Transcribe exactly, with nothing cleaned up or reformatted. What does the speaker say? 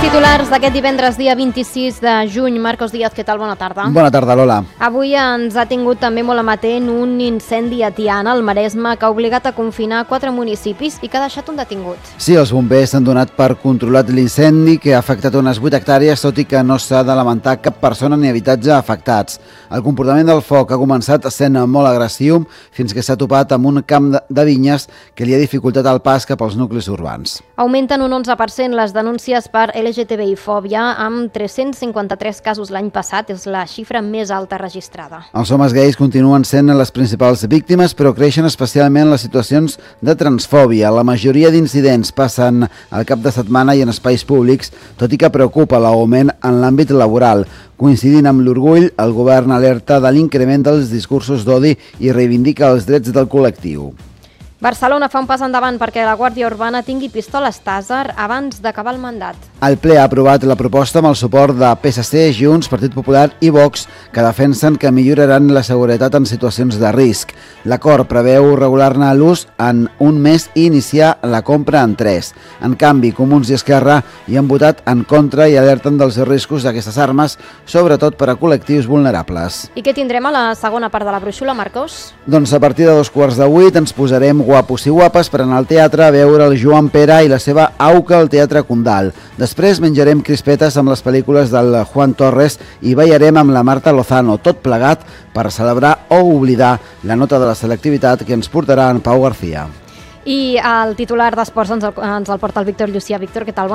titulars d'aquest divendres, dia vint-i-sis de juny. Marcos Díaz, què tal? Bona tarda. Bona tarda, Lola. Avui ens ha tingut també molt amatent un incendi a Tiana, al Maresme, que ha obligat a confinar quatre municipis i que ha deixat un detingut. Sí, els bombers s'han donat per controlat l'incendi, que ha afectat unes vuit hectàrees, tot i que no s'ha de lamentar cap persona ni habitatge afectats. El comportament del foc ha començat sent molt agressiu fins que s'ha topat amb un camp de vinyes que li ha dificultat el pas cap als nuclis urbans. Augmenten un onze per cent les denúncies per L G T B I fòbia, amb tres-cents cinquanta-tres casos l'any passat, és la xifra més alta registrada. Els homes gais continuen sent les principals víctimes, però creixen especialment les situacions de transfòbia. La majoria d'incidents passen al cap de setmana i en espais públics, tot i que preocupa l'augment en l'àmbit laboral. Coincidint amb l'orgull, el govern alerta de l'increment dels discursos d'odi i reivindica els drets del col·lectiu. Barcelona fa un pas endavant perquè la Guàrdia Urbana tingui pistoles Taser abans d'acabar el mandat. El ple ha aprovat la proposta amb el suport de P S C, Junts, Partit Popular i Vox, que defensen que milloraran la seguretat en situacions de risc. L'acord preveu regular-ne l'ús en un mes i iniciar la compra en tres. En canvi, Comuns i Esquerra hi han votat en contra i alerten dels riscos d'aquestes armes, sobretot per a col·lectius vulnerables. I què tindrem a la segona part de la brúixola, Marcos? Doncs a partir de dos quarts de vuit ens posarem guapos i guapes per anar al teatre a veure el Joan Pera i la seva Auca al Teatre Condal. Després menjarem crispetes amb les pel·lícules del Juan Torres i ballarem amb la Marta Lozano, tot plegat per celebrar o oblidar la nota de la selectivitat que ens portarà en Pau García. I el titular d'esports ens el, ens el porta el Víctor Llucià. Víctor, què tal?